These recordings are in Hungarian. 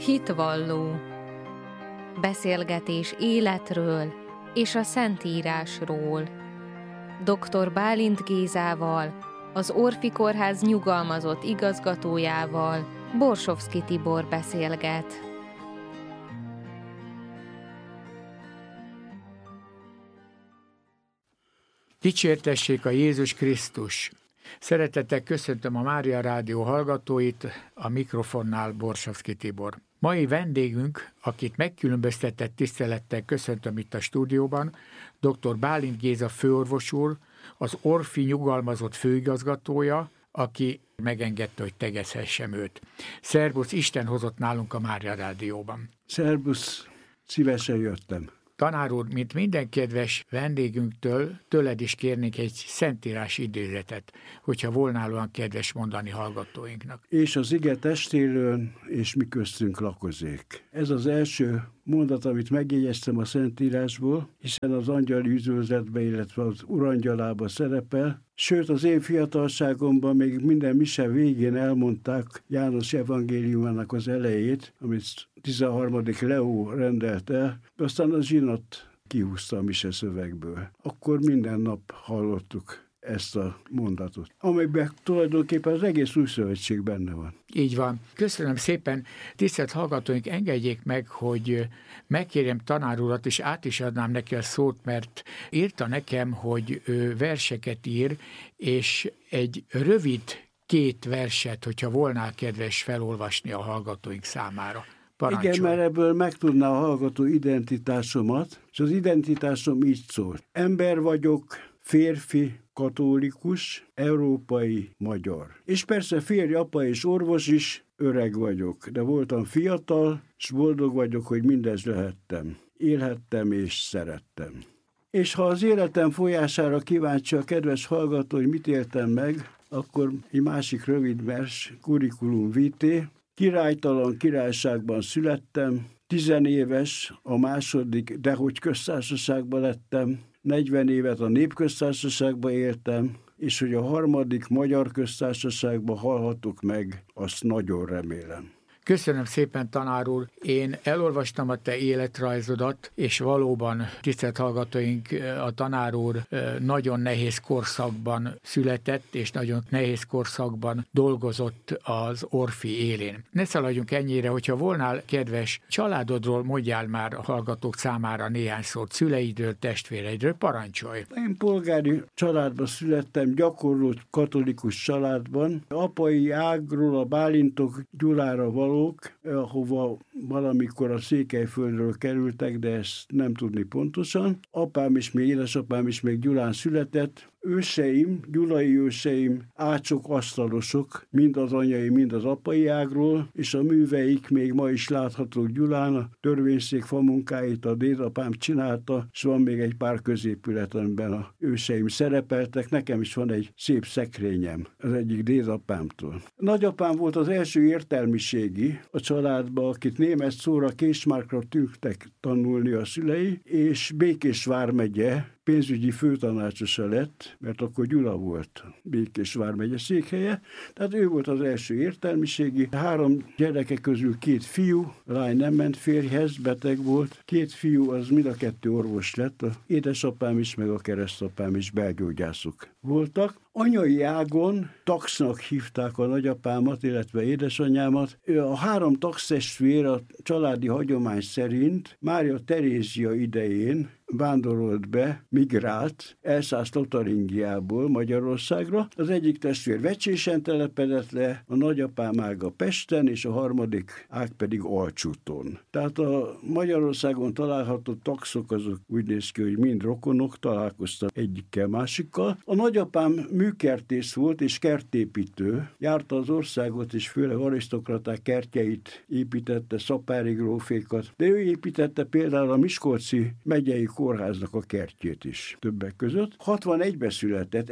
Hitvalló. Beszélgetés életről és a Szentírásról. Dr. Bálint Gézával, az Orfi Kórház nyugalmazott igazgatójával Borsovszky Tibor beszélget. Dicsértessék a Jézus Krisztus! Szeretettel köszöntöm a Mária Rádió hallgatóit, a mikrofonnál Borsovszky Tibor. Mai vendégünk, akit megkülönböztetett tisztelettel köszöntöm itt a stúdióban, dr. Bálint Géza főorvos úr, az Orfi nyugalmazott főigazgatója, aki megengedte, hogy tegezhessem őt. Szerbusz, Isten hozott nálunk a Mária Rádióban. Szerbusz, szívesen jöttem. Tanár úr, mint minden kedves vendégünktől, tőled is kérnék egy szentírás idézetet, hogyha volnál olyan kedves mondani hallgatóinknak. És az ige testélőn, és mi köztünk lakozék. Ez az első mondat, amit megjegyeztem a Szentírásból, hiszen az angyali üdvözletbe, illetve az urangyalában szerepel. Sőt, az én fiatalságomban még minden mise végén elmondták János evangéliumának az elejét, amit 13. Leó rendelt el, aztán a zsinat kihúzta a mise szövegből. Akkor minden nap hallottuk ezt a mondatot, amelyben tulajdonképpen az egész új szövetség benne van. Így van. Köszönöm szépen. Tisztelt hallgatóink, engedjék meg, hogy megkérjem tanár urat, és át is adnám neki a szót, mert írta nekem, hogy ő verseket ír, és egy rövid 2 verset, hogyha volnál kedves felolvasni a hallgatóink számára. Parancsolj. Igen, mert ebből megtudná a hallgató identitásomat, és az identitásom így szól. Ember vagyok, férfi, katolikus, európai, magyar. És persze férj, apa és orvos is, öreg vagyok, de voltam fiatal, és boldog vagyok, hogy mindez lehettem. Élhettem és szerettem. És ha az életem folyására kíváncsi a kedves hallgató, hogy mit éltem meg, akkor egy másik rövid vers, curriculum vitae. Királytalan királyságban születtem, 10 éves a második, dehogy köztársaságban lettem, 40 évet a népköztársaságban éltem, és hogy a harmadik magyar köztársaságban halhatok meg, azt nagyon remélem. Köszönöm szépen, tanár úr. Én elolvastam a te életrajzodat, és valóban, tisztelt hallgatóink, a tanár úr nagyon nehéz korszakban született, és nagyon nehéz korszakban dolgozott az Orfi élén. Ne szaladjunk ennyire, hogyha volnál kedves családodról, mondjál már a hallgatók számára néhány szót, szüleidről, testvéreidről, parancsolj. Én polgári családban születtem, gyakorló katolikus családban. Apai ágról a Bálintok Gyulára való, ahova valamikor a Székelyföldről kerültek, de ezt nem tudni pontosan. Apám is, még édesapám is még Gyulán született. Őseim, gyulai őseim, ácsok, asztalosok, mind az anyai, mind az apai ágról, és a műveik még ma is láthatók Gyulán, a törvényszék famunkáit a dédapám csinálta, és van még egy pár középület, amiben a őseim szerepeltek. Nekem is van egy szép szekrényem az egyik dédapámtól. Nagyapám volt az első értelmiségi a családban, akit német szóra Késmárkra tűntek tanulni a szülei, és Békés vármegye pénzügyi főtanácsosa lett, mert akkor Gyula volt Békés vármegye székhelye, tehát ő volt az első értelmiségi. 3 gyereke közül 2 fiú, lány nem ment férjhez, beteg volt. 2 fiú, az mind a 2 orvos lett, a édesapám is, meg a keresztapám is belgyógyászok voltak. Anyai ágon taxnak hívták a nagyapámat, illetve édesanyámat. A 3 taxtestvér a családi hagyomány szerint Mária Terézia idején vándorolt be, migrált Elszász-Lotaringiából Magyarországra. Az egyik testvér Vecsésen telepedett le, a nagyapám ága Pesten, és a harmadik ág pedig Alcsúton. Tehát a Magyarországon található taxok azok úgy néz ki, hogy mind rokonok, találkoztak egyikkel, másikkal. A nagyapám műkertész volt és kertépítő. Járta az országot, és főleg arisztokraták kertjeit építette, szapári grófékat. De ő építette például a Miskolci megyei kórháznak a kertjét is többek között. 61-ben született,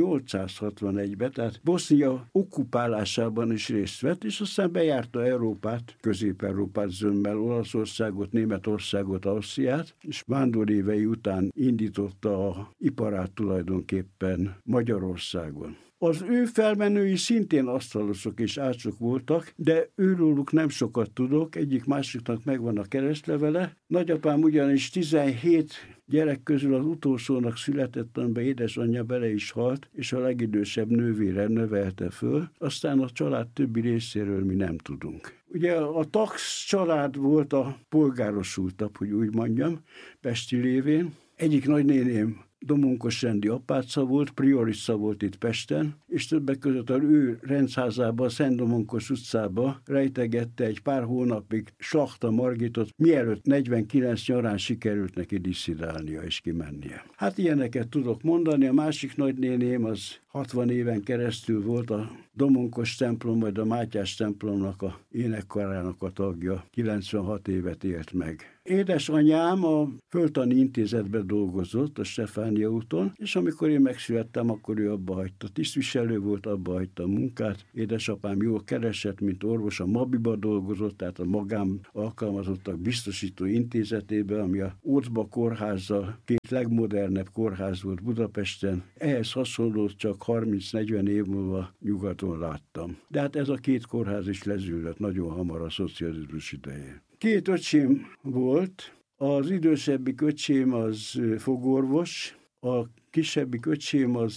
1861-ben, tehát Bosznia okkupálásában is részt vett, és aztán bejárta Európát, Közép-Európát zömmel, Olaszországot, Németországot, Ausztriát, és vándor évei után indította a iparát tulajdonképpen Magyarországon. Az ő felmenői szintén asztalosok és ácsok voltak, de őróluk nem sokat tudok, egyik másiknak megvan a keresztlevele. Nagyapám ugyanis 17 gyerek közül az utolsónak született, amiben édesanyja bele is halt, és a legidősebb nővére nevelte föl. Aztán a család többi részéről mi nem tudunk. Ugye a Tax család volt a polgárosultabb, hogy úgy mondjam, pesti lévén. Egyik nagynéném Domonkos rendi apáca volt, priorissa volt itt Pesten, és többek között az ő rendházába, a Szent Domonkos utcába rejtegette egy pár hónapig Slachta Margitot, mielőtt 49 nyarán sikerült neki disszidálnia és kimennie. Hát ilyeneket tudok mondani, a másik nagynéném az 60 éven keresztül volt a Domonkos templom, vagy a Mátyás templomnak a énekkarának a tagja, 96 évet élt meg. Édesanyám a Földtani Intézetben dolgozott a Stefánia úton, és amikor én megszülettem, akkor ő abba hagyta. Tisztviselő volt, abba hagyta a munkát. Édesapám jól keresett, mint orvos, a Mabiba dolgozott, tehát a magám alkalmazottak biztosító intézetében, ami a Ócba kórházzal két legmodernebb kórház volt Budapesten. Ehhez hasonló csak 30-40 év múlva nyugaton láttam. De hát ez a két kórház is lezűlött nagyon hamar a szocializmus idején. Két öcsém volt, az idősebbik öcsém az fogorvos, a kisebbik öcsém az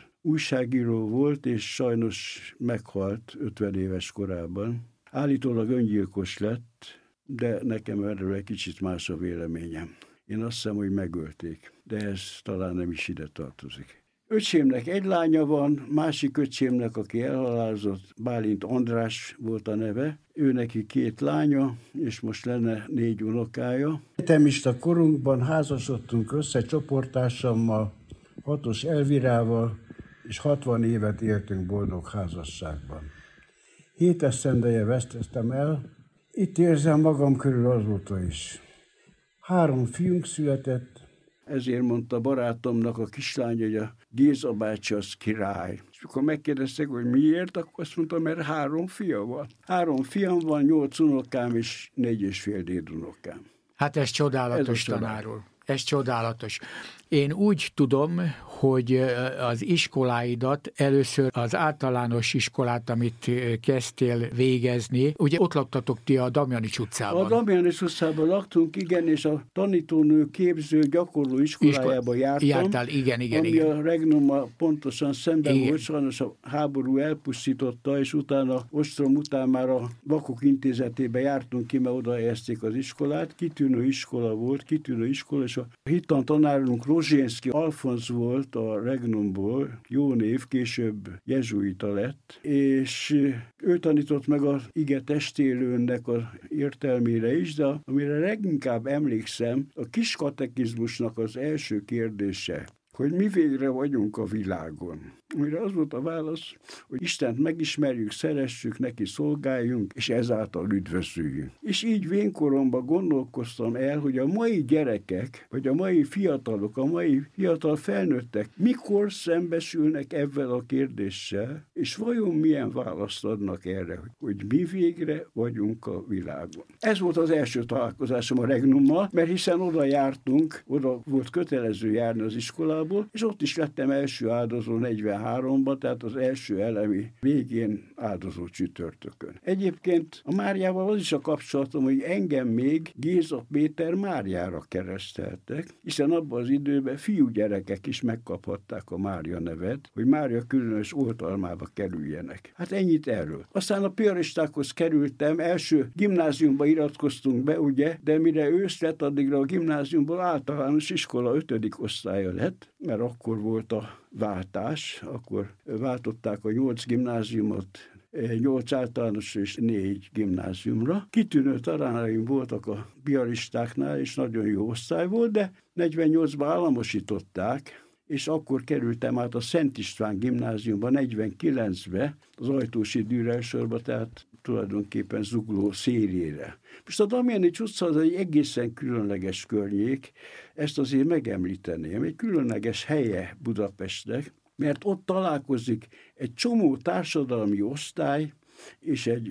újságíró volt, és sajnos meghalt 50 éves korában. Állítólag öngyilkos lett, de nekem erről egy kicsit más a véleményem. Én azt hiszem, hogy megölték, de ez talán nem is ide tartozik. Öcsémnek egy lánya van, másik öcsémnek, aki elhalálozott, Bálint András volt a neve, ő neki 2 lánya, és most lenne 4 unokája. Egyetemista korunkban házasodtunk össze csoporttársammal, 6-os Elvirával, és 60 évet éltünk boldog házasságban. 7 esztendeje vesztettem el, itt érzem magam körül azóta is. 3 fiunk született, ezért mondta barátomnak a kislány, hogy a Géza bácsi az király. És akkor megkérdeztek, hogy miért, akkor azt mondta, mert 3 fia van. 3 fiam van, 8 unokám és 4,5 dédunokám. Hát ez csodálatos, tanár úr. Ez csodálatos. Én úgy tudom, hogy az iskoláidat, először az általános iskolát, amit kezdtél végezni, ugye ott laktatok ti a Damjanics utcában. A Damjanics utcában laktunk, igen, és a tanítónő képző gyakorló iskolájába jártam. Jártál, igen. Ami a Regnummal pontosan szemben volt, sajnos a háború elpusztította, és utána ostrom után már a Vakok Intézetébe jártunk ki, mert oda helyezték az iskolát. Kitűnő iskola volt, és a hittan tanárunk Rozsénszky Alfonz volt a Regnumból, jó név, később jezsuita lett, és ő tanított meg az ige testélőnek az értelmére is, de amire leginkább emlékszem, a kis katekizmusnak az első kérdése, hogy mi végre vagyunk a világon. Amire az volt a válasz, hogy Istent megismerjük, szeressük, neki szolgáljunk, és ezáltal üdvözüljünk. És így vénkoromban gondolkoztam el, hogy a mai gyerekek, vagy a mai fiatalok, a mai fiatal felnőttek mikor szembesülnek ezzel a kérdéssel, és vajon milyen választ adnak erre, hogy mi végre vagyunk a világon. Ez volt az első találkozásom a Regnummal, mert hiszen oda jártunk, oda volt kötelező járni az iskolából, és ott is lettem első áldozó 43-ban, tehát az első elemi végén áldozó csütörtökön. Egyébként a Máriával az is a kapcsolatom, hogy engem még Géza Péter Máriára kereszteltek, hiszen abban az időben fiúgyerekek is megkaphatták a Mária nevet, hogy Mária különös oltalmába kerüljenek. Hát ennyit erről. Aztán a piaristákhoz kerültem, első gimnáziumba iratkoztunk be, ugye, de mire ősz lett, addigra a gimnáziumból általános iskola 5. osztálya lett, mert akkor volt a váltás, akkor váltották a 8 gimnáziumot 8 általános és 4 gimnáziumra. Kitűnő tanáraim voltak a piaristáknál, és nagyon jó osztály volt, de 48-ban államosították, és akkor kerültem át a Szent István gimnáziumba 49-be, az Ajtósi Dürersorba, tehát tulajdonképpen Zugló szélére. Most a Damjanics utca az egy egészen különleges környék, ezt azért megemlíteném, egy különleges helye Budapestnek, mert ott találkozik egy csomó társadalmi osztály, és egy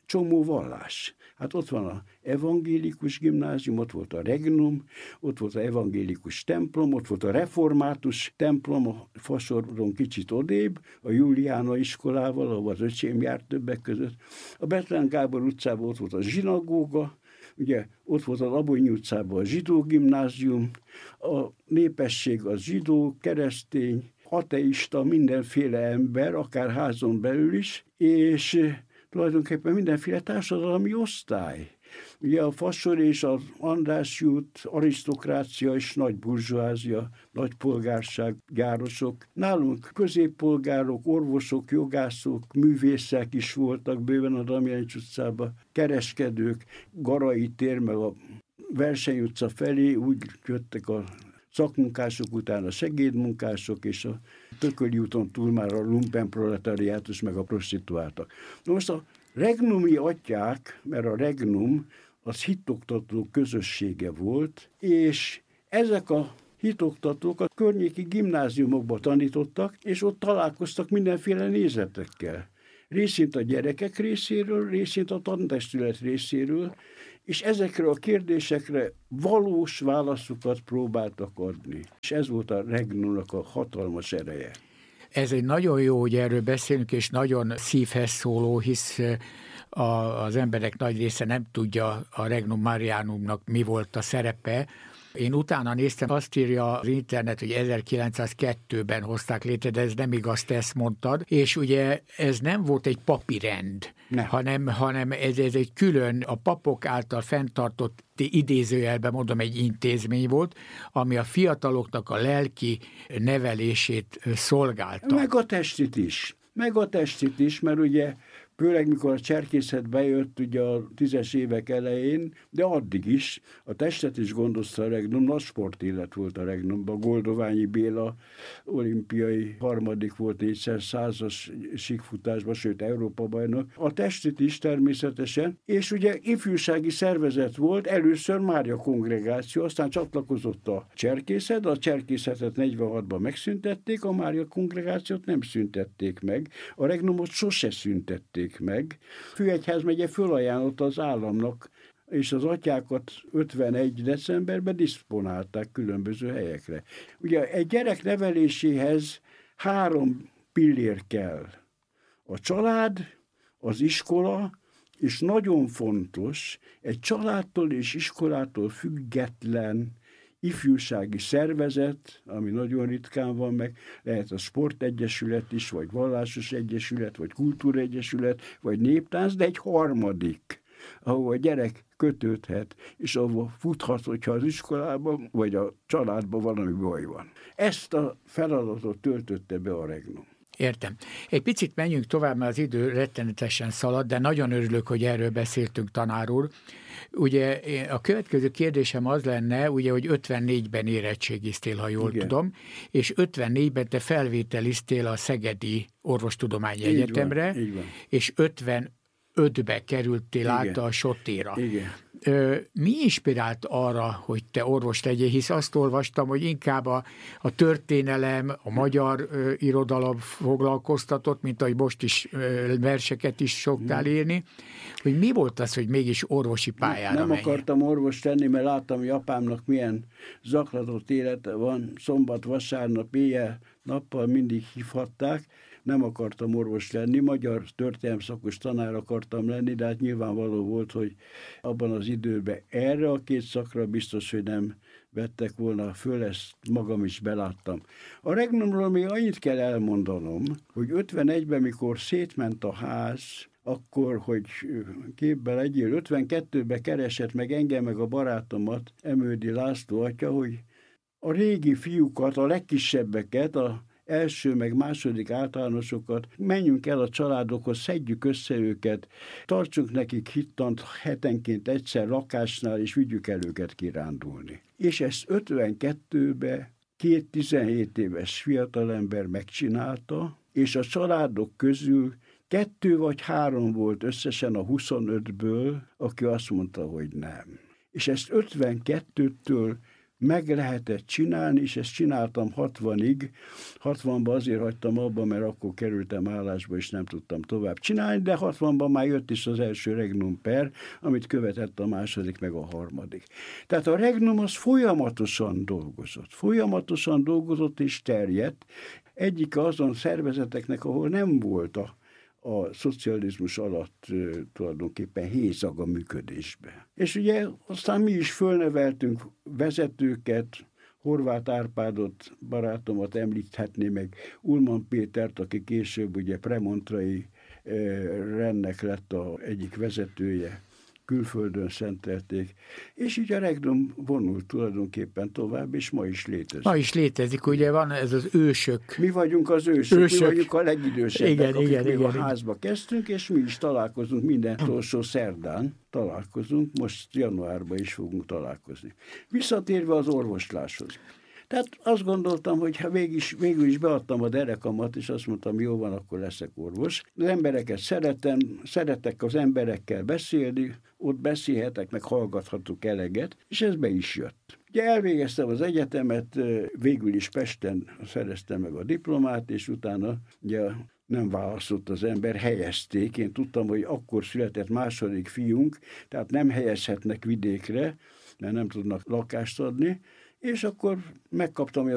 csomó vallás. Hát ott van a evangélikus gimnázium, ott volt a Regnum, ott volt a evangélikus templom, ott volt a református templom, a Fasoron kicsit odébb, a Juliána iskolával, ahol az öcsém járt többek között. A Bethlen Gábor utcában ott volt a zsinagóga, ugye ott volt a Labonyi utcában a zsidó gimnázium, a népesség az zsidó, keresztény, ateista, mindenféle ember, akár házon belül is, és tulajdonképpen mindenféle társadalmi osztály. Ugye a Fasor és az András út, arisztokrácia és nagy burzsóázia, nagy polgárság, gyárosok. Nálunk középpolgárok, orvosok, jogászok, művészek is voltak bőven a Damjanics utcában, kereskedők, Garai tér, meg a Verseny utca felé úgy jöttek a szakmunkások után a segédmunkások, és a Tököli úton túl már a lumpenproletariátus, meg a prostituáltak. Most a regnumi atyák, mert a regnum az hitoktató közössége volt, és ezek a hitoktatók a környéki gimnáziumokba tanítottak, és ott találkoztak mindenféle nézetekkel. Részint a gyerekek részéről, részint a tantestület részéről, és ezekre a kérdésekre valós válaszokat próbáltak adni. És ez volt a regnumnak a hatalmas ereje. Ez egy nagyon jó, hogy erről beszélünk, és nagyon szívhez szóló, hisz az emberek nagy része nem tudja a Regnum Marianumnak mi volt a szerepe. Én utána néztem, azt írja az internet, hogy 1902-ben hozták létre, de ez nem igaz, te ezt mondtad, és ugye ez nem volt egy papi rend, hanem ez egy külön a papok által fenntartott, idézőjelben mondom, egy intézmény volt, ami a fiataloknak a lelki nevelését szolgálta. Meg a testit is, mert ugye főleg mikor a cserkészet bejött ugye a 10-es évek elején, de addig is a testet is gondozta a Regnum, nagy sportélet volt a Regnumban. Goldoványi Béla olimpiai harmadik volt 400-as síkfutásban, sőt Európa-bajnok. A testet is természetesen, és ugye ifjúsági szervezet volt, először Mária kongregáció, aztán csatlakozott a cserkészet, a cserkészetet 46-ban megszüntették, a Mária kongregációt nem szüntették meg, a Regnumot sose szüntették meg. Főegyházmegye fölajánlotta az államnak, és az atyákat 51. decemberben diszponálták különböző helyekre. Ugye egy gyerek neveléséhez 3 pillér kell. A család, az iskola, és nagyon fontos, egy családtól és iskolától független ifjúsági szervezet, ami nagyon ritkán van meg, lehet a sportegyesület is, vagy vallásos egyesület, vagy kultúraegyesület, vagy néptánc, de egy harmadik, ahol a gyerek kötődhet, és ahol futhat, hogyha az iskolában, vagy a családban valami baj van. Ezt a feladatot töltötte be a Regnum. Értem. Egy picit menjünk tovább, mert az idő rettenetesen szalad, de nagyon örülök, hogy erről beszéltünk, tanár úr. Ugye a következő kérdésem az lenne, ugye, hogy 54-ben érettségiztél, ha jól tudom, és 54-ben te felvételiztél a Szegedi Orvostudományi Egyetemre, és 55-be kerültél át a Sotéra. Igen. Mi inspirált arra, hogy te orvos legyél, hisz azt olvastam, hogy inkább a történelem, a magyar irodalom foglalkoztatott, mint ahogy most is verseket is szoktál írni, hogy mi volt az, hogy mégis orvosi pályára menjél? Nem akartam orvos lenni, mert láttam, hogy apámnak milyen zaklatott élete van, szombat, vasárnap, éjjel, nappal mindig hívhatták, nem akartam orvos lenni, magyar történelem szakos tanár akartam lenni, de hát nyilvánvaló volt, hogy abban az időben erre a 2 szakra biztos, hogy nem vettek volna föl, ezt magam is beláttam. A Regnumról még annyit kell elmondanom, hogy 51-ben, mikor szétment a ház, akkor, hogy képbe legyél, 52-ben keresett meg engem, meg a barátomat, Emődi László atya, hogy a régi fiúkat, a legkisebbeket, a első meg második általánosokat, menjünk el a családokhoz, szedjük össze őket, tartsunk nekik hittant hetenként egyszer lakásnál, és vigyük el őket kirándulni. És ezt 52-ben 2 17 éves fiatalember megcsinálta, és a családok közül 2 vagy 3 volt összesen a 25-ből, aki azt mondta, hogy nem. És ezt 52-től meg lehetett csinálni, és ezt csináltam 60-ig. 60-ban azért hagytam abba, mert akkor kerültem állásba, és nem tudtam tovább csinálni, de 60-ban már jött is az első Regnum per, amit követett a második, meg a harmadik. Tehát a Regnum az folyamatosan dolgozott és terjedt. Egyik azon szervezeteknek, ahol nem volt a szocializmus alatt tulajdonképpen hézag a működésbe. És ugye aztán mi is fölneveltünk vezetőket, Horváth Árpádot, barátomat említhetné, meg Ullmann Pétert, aki később ugye premontrai rendnek lett egyik vezetője, külföldön szentelték, és így a Regnum vonult tulajdonképpen tovább, és ma is létezik. Ma is létezik, ugye van ez az ősök. Mi vagyunk az ősök. Mi vagyunk a legidősebbek, akik a házba kezdtünk, és mi is találkozunk minden utolsó szerdán. Most januárban is fogunk találkozni. Visszatérve az orvosláshoz. Tehát azt gondoltam, hogy ha végül is beadtam a derekamat, és azt mondtam, jó van, akkor leszek orvos. Az embereket szeretek az emberekkel beszélni, ott beszélhetek, meg hallgathatok eleget, és ez be is jött. Ugye elvégeztem az egyetemet, végül is Pesten szereztem meg a diplomát, és utána ugye nem választott az ember, helyezték. Én tudtam, hogy akkor született második fiunk, tehát nem helyezhetnek vidékre, mert nem tudnak lakást adni, és akkor megkaptam